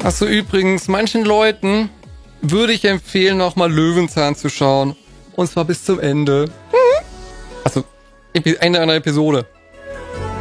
Achso, übrigens, manchen Leuten würde ich empfehlen, nochmal Löwenzahn zu schauen. Und zwar bis zum Ende. Also, eine Episode.